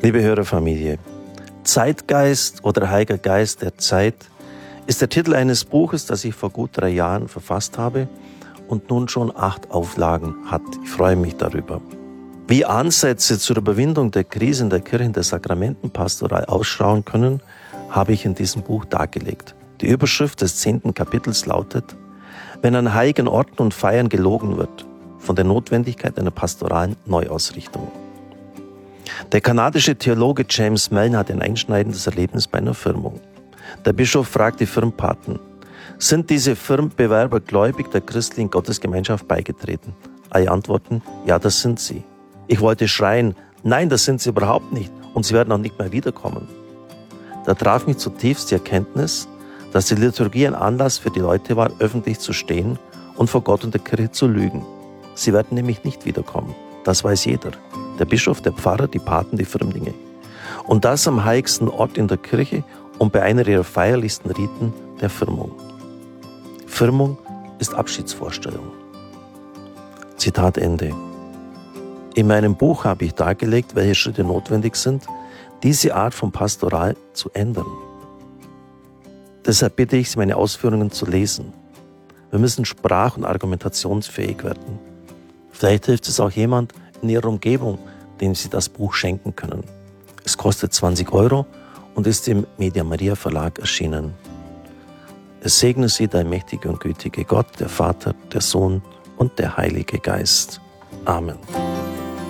Liebe Hörerfamilie, Zeitgeist oder Heiliger Geist der Zeit ist der Titel eines Buches, das ich vor gut 3 Jahren verfasst habe und nun schon 8 Auflagen hat. Ich freue mich darüber. Wie Ansätze zur Überwindung der Krise in der Kirche der Sakramentenpastoral ausschauen können, habe ich in diesem Buch dargelegt. Die Überschrift des 10. Kapitels lautet: Wenn an heiligen Orten und Feiern gelogen wird, von der Notwendigkeit einer pastoralen Neuausrichtung. Der kanadische Theologe James Mellon hat ein einschneidendes Erlebnis bei einer Firmung. Der Bischof fragt die Firmpaten: Sind diese Firmenbewerber gläubig der christlichen Gottesgemeinschaft beigetreten? Alle antworten: Ja, das sind sie. Ich wollte schreien: Nein, das sind sie überhaupt nicht und sie werden auch nicht mehr wiederkommen. Da traf mich zutiefst die Erkenntnis, dass die Liturgie ein Anlass für die Leute war, öffentlich zu stehen und vor Gott und der Kirche zu lügen. Sie werden nämlich nicht wiederkommen. Das weiß jeder. Der Bischof, der Pfarrer, die Paten, die Firmlinge. Und das am heiligsten Ort in der Kirche und bei einer ihrer feierlichsten Riten, der Firmung. Firmung ist Abschiedsvorstellung. Zitat Ende. In meinem Buch habe ich dargelegt, welche Schritte notwendig sind, diese Art von Pastoral zu ändern. Deshalb bitte ich Sie, meine Ausführungen zu lesen. Wir müssen sprach- und argumentationsfähig werden. Vielleicht hilft es auch jemand in Ihrer Umgebung, dem Sie das Buch schenken können. Es kostet 20 € und ist im Media Maria Verlag erschienen. Es segne Sie der mächtige und gütige Gott, der Vater, der Sohn und der Heilige Geist. Amen.